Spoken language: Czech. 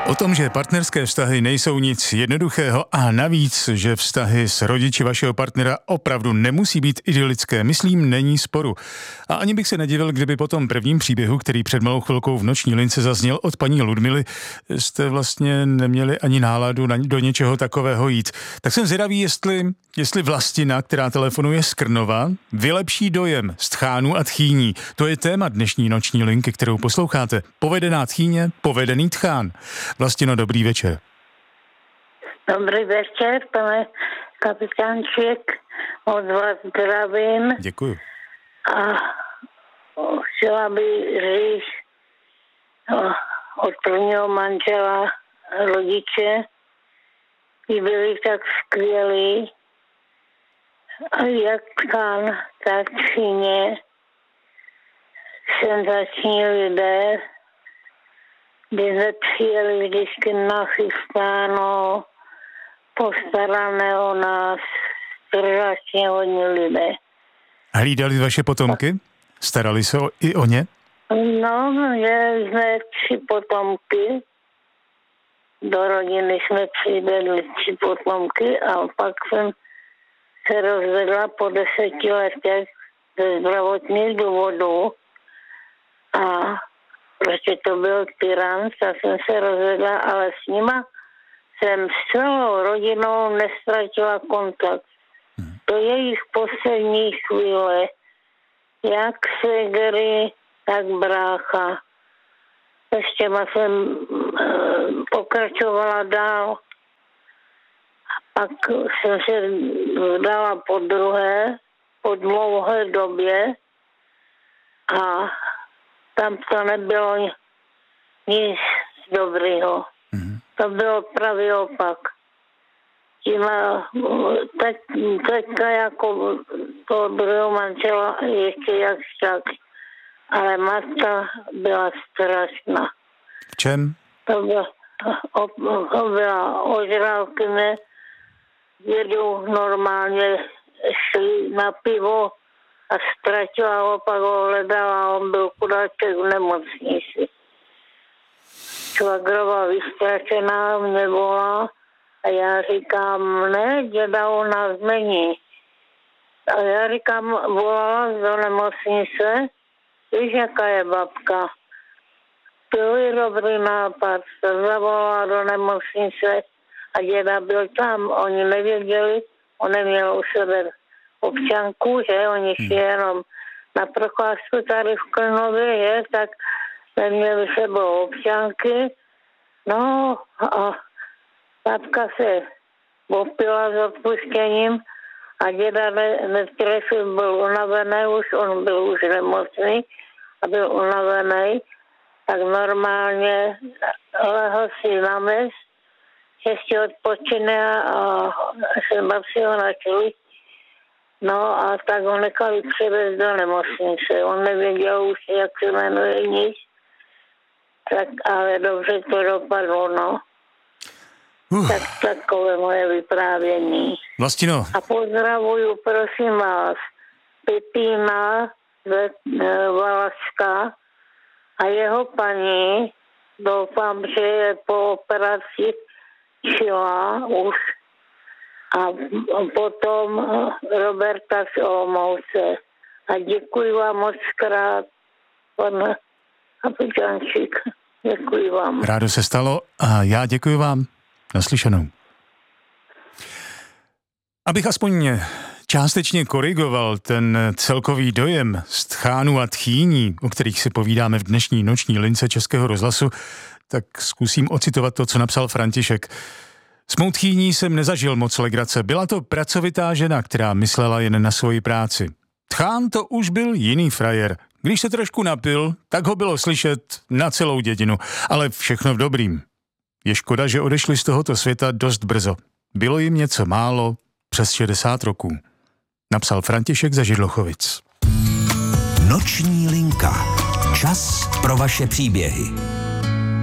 O tom, že partnerské vztahy nejsou nic jednoduchého a navíc, že vztahy s rodiči vašeho partnera opravdu nemusí být idylické, myslím, není sporu. A ani bych se nedivil, kdyby po tom prvním příběhu, který před malou chvilkou v noční lince zazněl od paní Ludmily, jste vlastně neměli ani náladu do něčeho takového jít. Tak jsem zvědavý, jestli Vlastina, která telefonuje z Krnova, vylepší dojem z tchánů a tchýní. To je téma dnešní noční linky, kterou posloucháte. Povedená tchýně, povedený tchán. Vlastino, dobrý večer. Dobrý večer, pane kapitánček, od vás zdravím. Děkuju. A chtěla bych říct od prvního manžela rodiče, kdy byli tak skvělí, jak tchán, tak tchýně, senzační lidé, kdy jsme přijeli vždycky nachystáno, postarané o nás, strašně hodně lidé. Hlídali vaše potomky? Starali se i o ně? No, měli jsme 3 potomky, do rodiny jsme přivedli 3 potomky a pak jsem se rozvedla po 10 letech ze zdravotních důvodů a prostě to byl tyran, tak jsem se rozvedla, ale s nima jsem s celou rodinou nestratila kontakt. Do jejich poslední chvíle, jak ségry, tak brácha. S těma jsem pokračovala dál. Pak jsem se vdala po druhé, po dlouhé době a tam to nebylo nic dobrého. To bylo pravý opak. Teďka jako toho druhého manžela ještě jak tak, ale matka byla strašná. V čem? To byla ožrálkyně, jedu normálně šli na pivo a ztratila ho, pak ho hledala, on byl chudáček v nemocnici. Švagrova vystrašená mě volá a já říkám, ne, děda u nás není. A já říkám, volala do nemocnice, víš, jaká je babka. To je dobrý nápad, se zavolala do nemocnice a děda byl tam. Oni nevěděli, on neměl u sebe občanku, že oni šli jenom na procházku tady v Krnově, je, tak neměli sebou občanky. No a babka se opila s odpuštěním a děda netrefil, byl unavený už, on byl už nemocný a byl unavený, tak normálně lehl si na mes, ještě odpočine a jsem si ho načali. No a tak ho nechali převést do nemocnice. On nevěděl už, jak se jmenuje nic. Tak ale dobře to dopadlo, no. Tak takové moje vyprávění. Vlastino. A pozdravuju, prosím vás, Pepína ze Valašska a jeho paní, doufám, že je po operaci čila už. A potom Roberta z Olomouce. A děkuji vám moc krát, pane kapitánčík. Děkuji vám. Rádo se stalo a já děkuji vám. Naslyšenou. Abych aspoň částečně korigoval ten celkový dojem z tchánů a tchýní, o kterých si povídáme v dnešní noční lince Českého rozhlasu, tak zkusím ocitovat to, co napsal František. S mou tchýní jsem nezažil moc legrace. Byla to pracovitá žena, která myslela jen na svoji práci. Tchán to už byl jiný frajer. Když se trošku napil, tak ho bylo slyšet na celou dědinu. Ale všechno v dobrým. Je škoda, že odešli z tohoto světa dost brzo. Bylo jim něco málo, přes 60 roků. Napsal František za Židlochovic. Noční linka. Čas pro vaše příběhy.